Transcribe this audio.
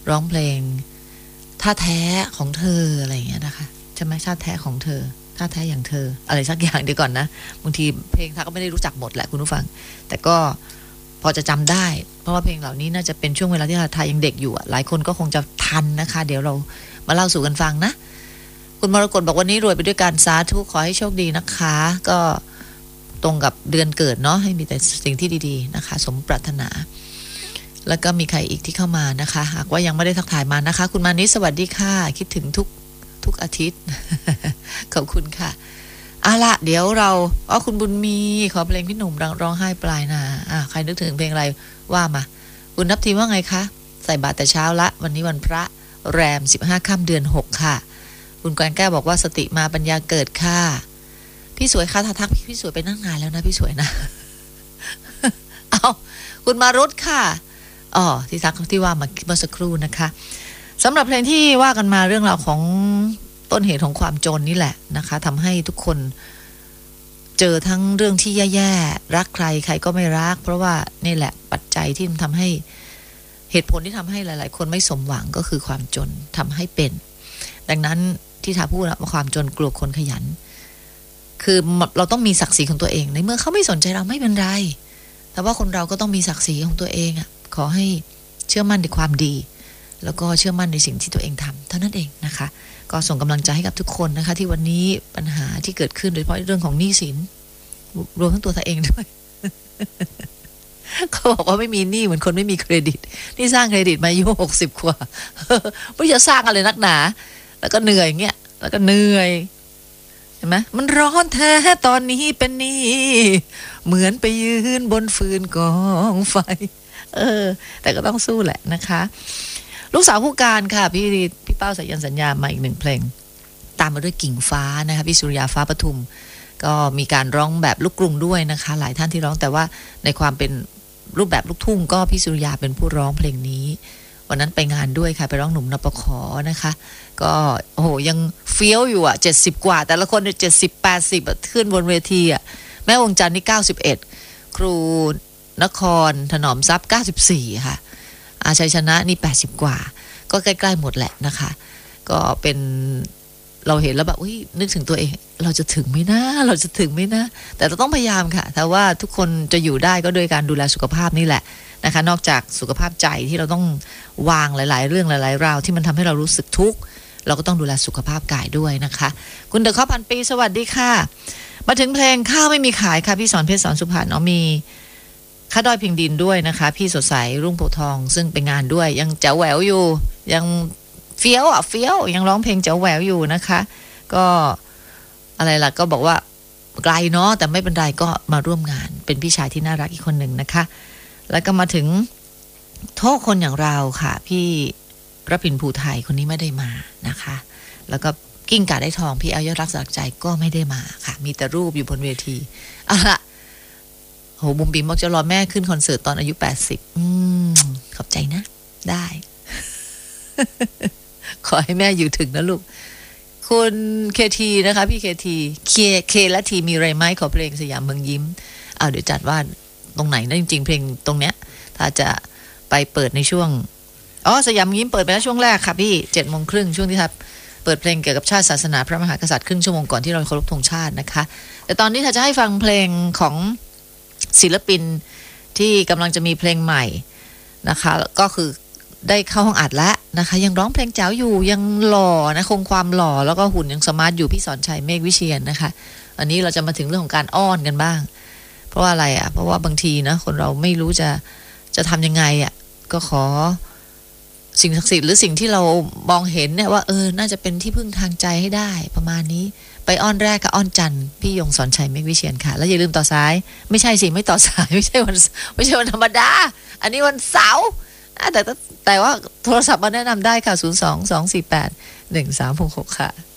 ร้องเพลงท่าแท้ของเธออะไรอย่างเงี้ยนะคะใช่ไหมท่าแท้ของเธอท่าแท้อย่างเธออะไรสักอย่างเดี๋ยวก่อนนะบางทีเพลงท่าก็ไม่ได้รู้จักหมดแหละคุณผู้ฟังแต่ก็พอจะจำได้เพราะว่าเพลงเหล่านี้น่าจะเป็นช่วงเวลาที่ท่ายังเด็กอยู่หลายคนก็คงจะทันนะคะเดี๋ยวเรามาเล่าสู่กันฟังนะคุณมรกตบอกวันนี้รวยไปด้วยการสาธุขอให้โชคดีนะคะก็ตรงกับเดือนเกิดเนาะให้มีแต่สิ่งที่ดีๆนะคะสมปรารถนาแล้วก็มีใครอีกที่เข้ามานะคะหากว่ายังไม่ได้ทักทายมานะคะคุณมานิสวัสดีค่ะคิดถึงทุกอาทิตย์ ขอบคุณค่ะละเดี๋ยวเราคุณบุญมีขอเพลงพี่หนุ่มร้องไห้ปลายนาใครนึกถึงเพลงอะไรว่ามาคุณนับทีว่าไงคะใส่บาตรแต่เช้าละวันนี้วันพระแรม15ค่ำเดือน6ค่ะคุณกวนแก้วบอกว่าสติมาปัญญาเกิดค่ะพี่สวยค่ะทักพี่สวยไปนั่งงานแล้วนะพี่สวยนะเอาคุณมารุตค่ะที่ทักที่ว่ามาเมื่อสักครู่นะคะสำหรับเพลงที่ว่ากันมาเรื่องราวของต้นเหตุของความจนนี่แหละนะคะทำให้ทุกคนเจอทั้งเรื่องที่แย่ๆรักใครใครก็ไม่รักเพราะว่านี่แหละปัจจัยที่ทำให้เหตุผลที่ทำให้หลายๆคนไม่สมหวังก็คือความจนทำให้เป็นดังนั้นที่ทาพูดว่าความจนกลัวคนขยันคือเราต้องมีศักดิ์ศรีของตัวเองในเมื่อเขาไม่สนใจเราไม่เป็นไรแต่ว่าคนเราก็ต้องมีศักดิ์ศรีของตัวเองขอให้เชื่อมั่นในความดีแล้วก็เชื่อมั่นในสิ่งที่ตัวเองทำเท่านั้นเองนะคะก็ส่งกำลังใจให้กับทุกคนนะคะที่วันนี้ปัญหาที่เกิดขึ้นโดยเฉพาะเรื่องของหนี้สินรวมทั้งตัวเองด้วย เขาบอกว่าไม่มีหนี้เหมือนคนไม่มีเครดิตนี่สร้างเครดิตมาอายุ60 กว่า ไม่จะสร้างอะไรนักหนาแล้วก็เหนื่อยอย่างเงี้ยแล้วก็เหนื่อยเห็นไหมมันร้อนแท้ตอนนี้เป็นหนี้เหมือนไปยืนบนฟืนกองไฟแต่ก็ต้องสู้แหละนะคะลูกสาวผู้การค่ะพี่เป้าสายันสัญญามาอีก1เพลงตามมาด้วยกิ่งฟ้านะคะพี่สุริยาฟ้าปทุมก็มีการร้องแบบลูกกรุงด้วยนะคะหลายท่านที่ร้องแต่ว่าในความเป็นรูปแบบลูกทุ่งก็พี่สุริยาเป็นผู้ร้องเพลงนี้วันนั้นไปงานด้วยค่ะไปร้องหนุ่มนปขนะคะก็โอ้โหยังเฟี้ยวอยู่70กว่าแต่ละคนเนี่ย70-80ขึ้นบนเวทีแม่วงจันทร์นี่91ครูนครถนอมทรัพย์94ค่ะอาชัยชนะนี่80กว่าก็ใกล้ๆหมดแหละนะคะก็เป็นเราเห็นแล้วแบบนึกถึงตัวเองเราจะถึงไหมนะแต่เราต้องพยายามค่ะแต่ว่าทุกคนจะอยู่ได้ก็โดยการดูแลสุขภาพนี่แหละนะคะนอกจากสุขภาพใจที่เราต้องวางหลายๆเรื่องหลายๆราวที่มันทำให้เรารู้สึกทุกข์เราก็ต้องดูแลสุขภาพกายด้วยนะคะคุณเดอะข้าวพันปีสวัสดีค่ะมาถึงเพลงข้าวไม่มีขายค่ะพี่สอนเพชรสอนสุพรรณมีข้าด้อยพิงดินด้วยนะคะพี่สดใสรุ่งโพทองซึ่งเป็นงานด้วยยังแจ๋วแหววอยู่ยังเฟี้ยวยังร้องเพลงแจ๋วแหววอยู่นะคะก็อะไรล่ะก็บอกว่าไกลเนาะแต่ไม่เป็นไรก็มาร่วมงานเป็นพี่ชายที่น่ารักอีกคนหนึ่งนะคะแล้วก็มาถึงโทษคนอย่างเราค่ะพี่รพินภูไทยคนนี้ไม่ได้มานะคะแล้วก็กิ้งก่าได้ทองพี่เอายอดรักสลักใจก็ไม่ได้มาค่ะมีแต่รูปอยู่บนเวทีโหบุ๋มบิ๋มบอกจะรอแม่ขึ้นคอนเสิร์ตตอนอายุ80ขอบใจนะได้ ขอให้แม่อยู่ถึงนะลูกคุณเคทีนะคะพี่เคและทีมีไรไหมขอเพลงสยามเมืองยิ้มเดี๋ยวจัดว่าตรงไหนนะจริงๆเพลงตรงเนี้ยถ้าจะไปเปิดในช่วงสยามยิ้มเปิดไปแล้วช่วงแรกค่ะพี่ 7:30 ช่วงที่ครับเปิดเพลงเกี่ยวกับชาติศาสนาพระมหากษัตริย์ครึ่งชั่วโมงก่อนที่เราเคารพธงชาตินะคะแต่ตอนนี้ถ้าจะให้ฟังเพลงของศิลปินที่กำลังจะมีเพลงใหม่นะคะก็คือได้เข้าห้องอัดแล้วนะคะยังร้องเพลงแจ๋วอยู่ยังหล่อนะคงความหล่อแล้วก็หุ่นยังสมาร์ทอยู่พี่สอนชัยเมฆวิเชียรนะคะอันนี้เราจะมาถึงเรื่องของการอ้อนกันบ้างเพราะว่าอะไรเพราะว่าบางทีนะคนเราไม่รู้จะทำยังไงก็ขอสิ่งศักดิ์สิทธิ์หรือสิ่งที่เรามองเห็นเนี่ยว่าน่าจะเป็นที่พึ่งทางใจให้ได้ประมาณนี้ไปอ้อนแรกกับอ้อนจันทร์พี่ยงสอนชัยเมฆวิเชียรค่ะแล้วอย่าลืมต่อสายไม่ใช่สิไม่ต่อสายไม่ใช่วันธรรมดาอันนี้วันเสาร์แต่ว่าโทรศัพท์มาแนะนำได้ค่ะ 02-248-1366 ค่ะ